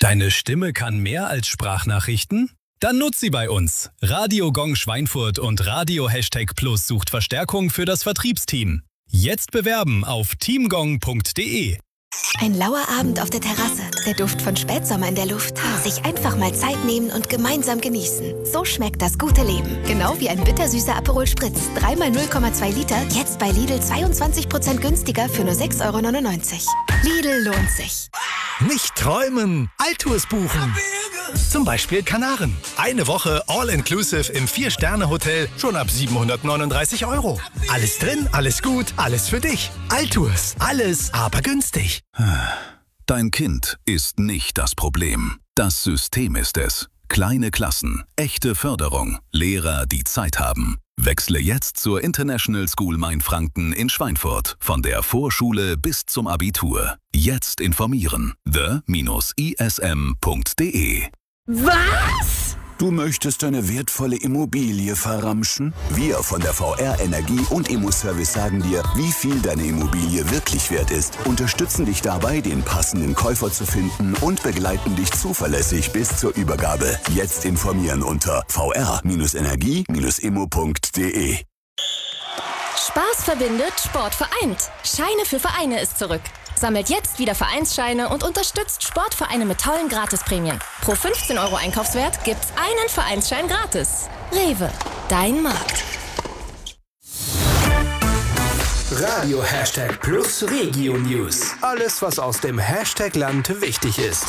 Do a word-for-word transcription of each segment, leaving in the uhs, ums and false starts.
Deine Stimme kann mehr als Sprachnachrichten? Dann nutz sie bei uns. Radio Gong Schweinfurt und Radio Hashtag Plus sucht Verstärkung für das Vertriebsteam. Jetzt bewerben auf teamgong punkt de. Ein lauer Abend auf der Terrasse, der Duft von Spätsommer in der Luft. Sich einfach mal Zeit nehmen und gemeinsam genießen. So schmeckt das gute Leben. Genau wie ein bittersüßer Aperol Spritz. Dreimal null Komma zwei Liter, jetzt bei Lidl zweiundzwanzig Prozent günstiger für nur sechs Euro neunundneunzig. Lidl lohnt sich. Nicht träumen, Alltours buchen. Zum Beispiel Kanaren. Eine Woche All-Inclusive im Vier-Sterne-Hotel schon ab siebenhundertneununddreißig Euro. Alles drin, alles gut, alles für dich. Alltours, alles aber günstig. Dein Kind ist nicht das Problem. Das System ist es. Kleine Klassen, echte Förderung, Lehrer, die Zeit haben. Wechsle jetzt zur International School Mainfranken in Schweinfurt. Von der Vorschule bis zum Abitur. Jetzt informieren. the Bindestrich i s m punkt de. Was? Du möchtest deine wertvolle Immobilie verramschen? Wir von der V R Energie und Immo-Service sagen dir, wie viel deine Immobilie wirklich wert ist, unterstützen dich dabei, den passenden Käufer zu finden und begleiten dich zuverlässig bis zur Übergabe. Jetzt informieren unter v r Energie immo punkt de. Spaß verbindet, Sport vereint. Scheine für Vereine ist zurück. Sammelt jetzt wieder Vereinsscheine und unterstützt Sportvereine mit tollen Gratisprämien. Pro fünfzehn Euro Einkaufswert gibt's einen Vereinsschein gratis. Rewe, dein Markt. Radio Hashtag Plus Regio News. Alles, was aus dem Hashtag-Land wichtig ist.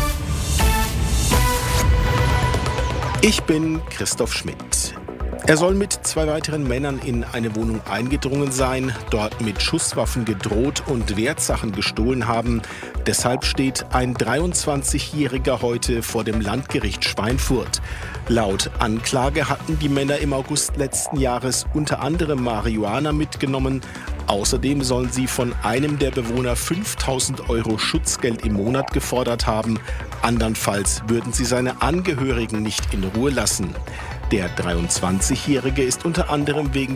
Ich bin Christoph Schmidt. Er soll mit zwei weiteren Männern in eine Wohnung eingedrungen sein, dort mit Schusswaffen gedroht und Wertsachen gestohlen haben. Deshalb steht ein dreiundzwanzigjähriger heute vor dem Landgericht Schweinfurt. Laut Anklage hatten die Männer im August letzten Jahres unter anderem Marihuana mitgenommen. Außerdem sollen sie von einem der Bewohner fünftausend Euro Schutzgeld im Monat gefordert haben. Andernfalls würden sie seine Angehörigen nicht in Ruhe lassen. Der dreiundzwanzigjährige ist unter anderem wegen